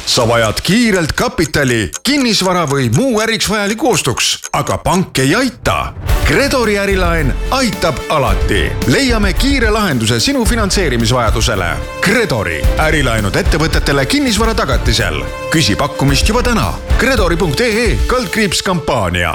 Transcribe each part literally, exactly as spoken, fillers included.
sa vajad kiirelt kapitali, kinnisvara või muu äriks vajaliku ostuks, aga pank ei aita. Kredori ärilaen aitab alati. Leiame kiire lahenduse sinu finantseerimisvajadusele. Kredori ärilaenud ettevõtetele kinnisvara tagatisel. Küsi pakkumist juba täna. Kredori punkt ee kaldkriips kampaania.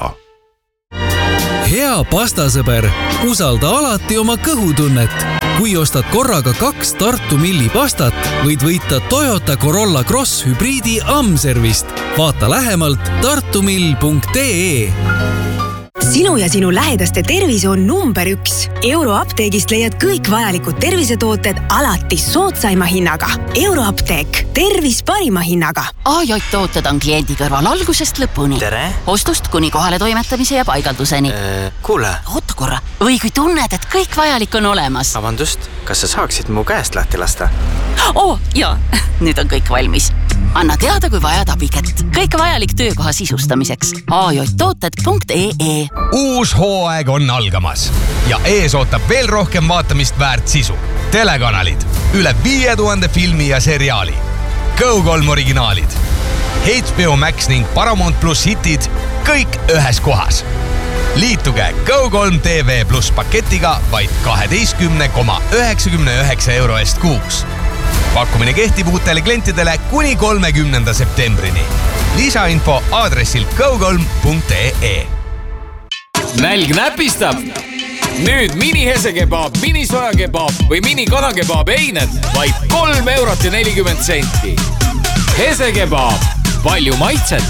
Hea pastasõber, usalda alati oma kõhutunnet. Kui ostad korraga kaks Tartu Milli pastat, võid võita Toyota Corolla Cross hübriidi Amservist. Vaata lähemalt tartumill punkt ee. Sinu ja sinu lähedaste tervis on number üks. Euroapteegist leiad kõik vajalikud tervisetooted alati soodsaima hinnaga. Euroapteek, tervis parima hinnaga. A J tooted on kliendi kõrval algusest lõpuni. Tere! Ostust kuni kohale toimetamise ja paigalduseni. Äh, kuule! Oota korra. Või kui tunned, et kõik vajalik on olemas. Vabandust, kas sa saaksid mu käest lahti lasta? Oo, jaa. Nüüd on kõik valmis. Anna teada, kui vajad abiket. Kõik vajalik töökoha sisustamiseks. A J tooted punkt ee. Uus hooaeg on algamas ja ees ootab veel rohkem vaatamist väärt sisu. Telekanalid, üle viie tuhande filmi ja seriaali, Go kolm originaalid, H B O Max ning Paramount Plus hitid, kõik ühes kohas. Liituge Go kolm T V Plus paketiga vaid kaheteistkümne koma üheksakümne üheksa euro eest kuus. Pakkumine kehtib uutele klientidele kuni kolmekümnenda septembrini. Lisainfo aadressil go kolm punkt ee. Nälg näpistab. Nüüd mini hesekebaab, mini sojakebaab või mini kanakebaab eined vaid kolm eurot ja nelikümmend senti. Hesekebaab, palju maitset,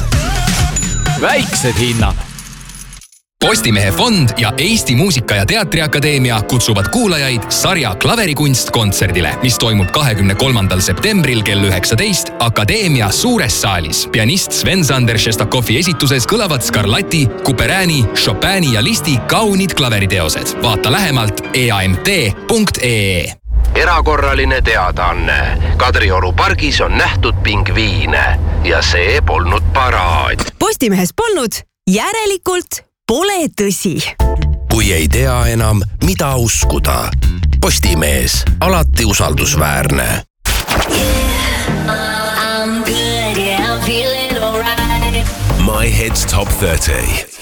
väiksed hinnad. Postimehe fond ja Eesti Muusika- ja Teatriakadeemia kutsuvad kuulajaid sarja Klaverikunst kontserdile, mis toimub kahekümne kolmandal septembril kell üheksateist Akadeemia suures saalis. Pianist Sven-Sander Šestakovi esituses kõlavad Scarlatti, Couperini, Chopini ja Listi kaunid klaveriteosed. Vaata lähemalt e a m t punkt ee. Erakorraline teadaanne. Kadrioru pargis on nähtud pingviine ja see polnud paraad. Postimehes polnud, järelikult pole tõsi. Kui ei tea enam, mida uskuda. Postimees, alati usaldusväärne. My Hits Top thirty.